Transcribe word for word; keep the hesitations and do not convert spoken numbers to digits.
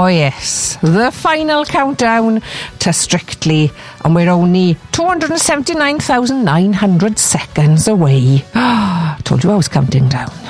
Oh yes, the final countdown to Strictly, and we're only two hundred seventy-nine thousand nine hundred seconds away. Told you I was counting down.